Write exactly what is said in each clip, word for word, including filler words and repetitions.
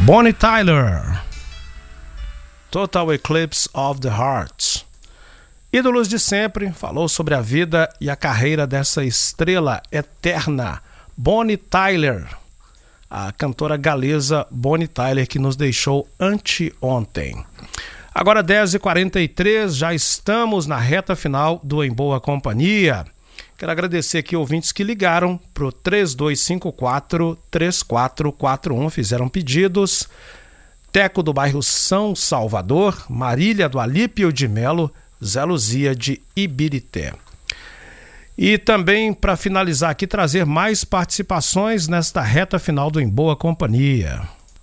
Bonnie Tyler, Total Eclipse of the Heart. Ídolos de sempre, falou sobre a vida e a carreira dessa estrela eterna, Bonnie Tyler, a cantora galesa Bonnie Tyler, que nos deixou anteontem. Agora dez e quarenta e três, já estamos na reta final do Em Boa Companhia. Quero agradecer aqui ouvintes que ligaram para o três dois cinco quatro, três quatro quatro um, fizeram pedidos. Teco do bairro São Salvador, Marília do Alípio de Melo, Zé Luzia de Ibirité. E também, para finalizar aqui, trazer mais participações nesta reta final do Em Boa Companhia.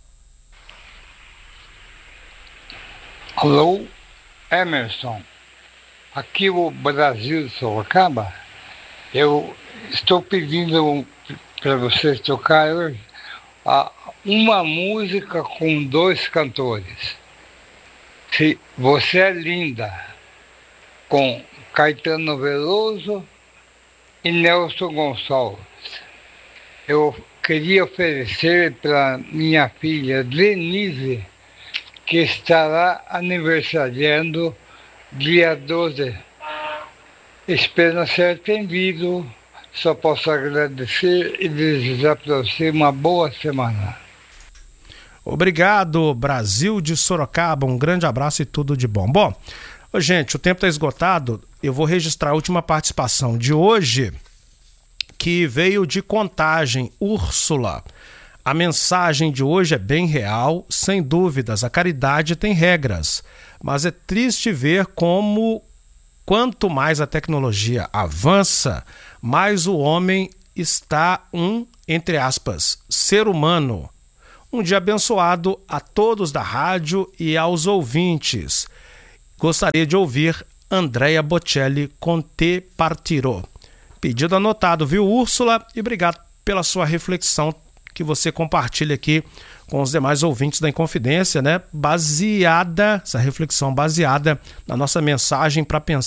Alô, Emerson. Aqui o Brasil de Sorocaba. Eu estou pedindo para vocês tocar hoje uma música com dois cantores. Se Você é Linda, com Caetano Veloso e Nelson Gonçalves. Eu queria oferecer para minha filha Denise, que estará aniversariando dia doze. Espero ser atendido. Só posso agradecer e desejar para você uma boa semana. Obrigado, Brasil de Sorocaba. Um grande abraço e tudo de bom. Bom, gente, o tempo está esgotado. Eu vou registrar a última participação de hoje, que veio de Contagem, Úrsula. A mensagem de hoje é bem real, sem dúvidas. A caridade tem regras, mas é triste ver como, quanto mais a tecnologia avança, mais o homem está um, entre aspas, ser humano. Um dia abençoado a todos da rádio e aos ouvintes. Gostaria de ouvir Andrea Bocelli com Te Partirò. Pedido anotado, viu, Úrsula? E obrigado pela sua reflexão que você compartilha aqui com os demais ouvintes da Inconfidência, né? Baseada, essa reflexão baseada na nossa mensagem para pensar